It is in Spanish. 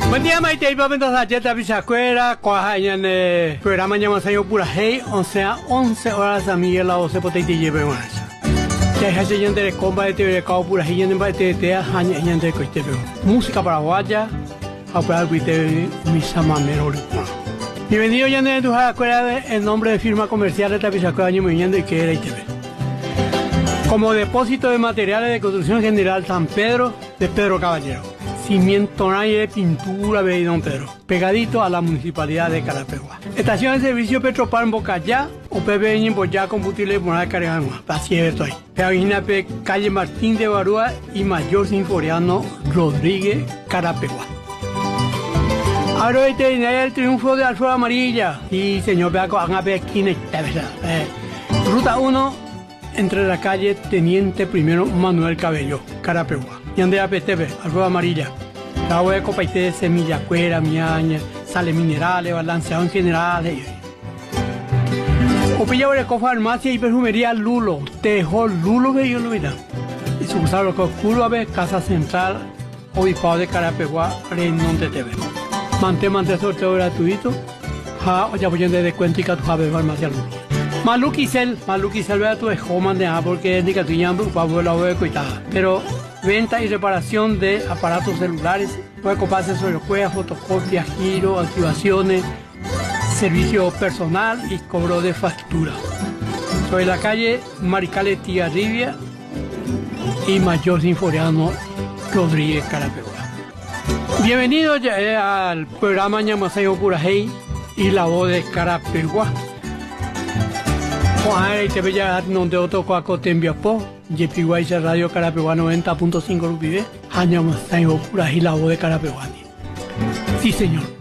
Buen día, Maite. Vamos a hacer esta bisacuera. Coja en el programa llamado Pura Hey. 11 horas a Miguel la 12 potente y lleve una. Ya es el de comba de TV Cao Pura Hey. En el de año de coste. Música paraguaya. A probar que misa mamero. Bienvenido ya en tu escuela en nombre de firma comercial de esta bisacuera año movimiento y que era ITV. Como depósito de materiales de construcción general San Pedro de Pedro Caballero. Cimiento de pintura de Don Pedro, pegadito a la municipalidad de Carapeguá. Estación de servicio Petropar en Bocayá, o PB en Boyá, combustible por la carga. Así es esto ahí. Pegagina calle Martín de Barúa y Mayor Sinforiano Rodríguez, Carapeguá. Ahora el triunfo de Alfredo Amarilla. Sí, señor, van a ver esquina. Ruta 1, entre la calle Teniente Primero Manuel Cabello, Carapeguá. Y Andrea Peteve, Alfredo Amarilla. La voy a copaité de semilla, cuera, miaña, sales minerales, balanceados generales. Opilla de farmacia y perfumería Lulo. Tejo Lulo que yo lo vi. Y sucursal lo que oscuro a ver, Casa Central, Obispado de Carapeguá, Reynón de TV. Mantén sorteo gratuito. Ja, ya voy a de descuento y que tu jabe farmacia Lulo. Maluquisel vea tu escoman de porque es de que tu llamo para la voy a coitar. Pero venta y reparación de aparatos celulares, puede coparse sobre juegos, fotocopias, giro, activaciones, servicio personal y cobro de factura. Sobre la calle Maricales Tigarribia y Mayor Sinforiano Rodríguez, Carapeguá. Bienvenidos al programa Ñamaseo Pura Hey y la voz de Carapeguá. Juan te veía donde otro cuaco te envió po. Yepiguay Radio Carapeguá 90.5 Rupibe. Año más Pura Hey, la voz de Carapeguá. Sí, señor.